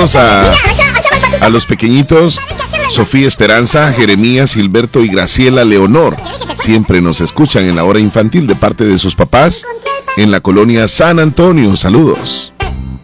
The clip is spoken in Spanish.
Saluditos a los pequeñitos, Sofía Esperanza, Jeremías, Gilberto y Graciela Leonor. Siempre nos escuchan en la hora infantil de parte de sus papás en la colonia San Antonio. Saludos.